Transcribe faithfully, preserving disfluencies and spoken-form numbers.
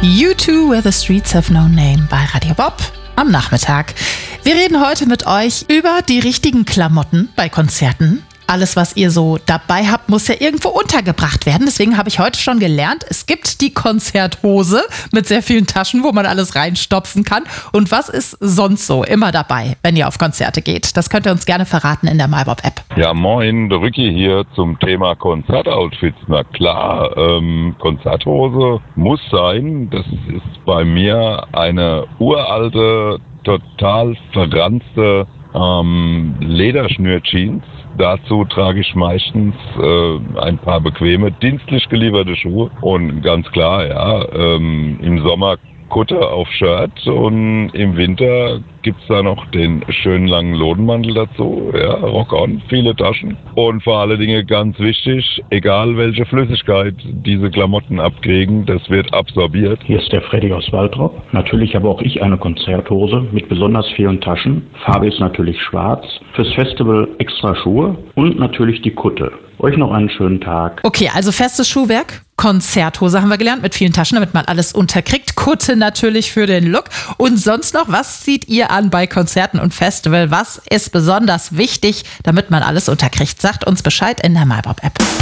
U two Where the Streets Have No Name bei Radio Bob am Nachmittag. Wir reden heute mit euch über die richtigen Klamotten bei Konzerten. Alles, was ihr so dabei habt, muss ja irgendwo untergebracht werden. Deswegen habe ich heute schon gelernt, es gibt die Konzerthose mit sehr vielen Taschen, wo man alles reinstopfen kann. Und was ist sonst so immer dabei, wenn ihr auf Konzerte geht? Das könnt ihr uns gerne verraten in der MyBob-App. Ja, moin, der Rücki hier zum Thema Konzertoutfits. Na klar, ähm, Konzerthose muss sein. Das ist bei mir eine uralte, total verranzte ähm, Lederschnürjeans. Dazu trage ich meistens äh, ein paar bequeme, dienstlich gelieferte Schuhe und ganz klar, ja, ähm, im Sommer Kutte auf Shirt und im Winter gibt's da noch den schönen langen Lodenmantel dazu, ja, Rock-on, viele Taschen und vor allen Dingen ganz wichtig, egal welche Flüssigkeit diese Klamotten abkriegen, das wird absorbiert. Hier ist der Freddy aus Waltrop. Natürlich habe auch ich eine Konzerthose mit besonders vielen Taschen. Farbe ist natürlich schwarz. Fürs Festival extra Schuhe und natürlich die Kutte. Euch noch einen schönen Tag. Okay, also festes Schuhwerk, Konzerthose haben wir gelernt, mit vielen Taschen, damit man alles unterkriegt. Kutte natürlich für den Look. Und sonst noch, was zieht ihr an bei Konzerten und Festival? Was ist besonders wichtig, damit man alles unterkriegt? Sagt uns Bescheid in der MyBob-App.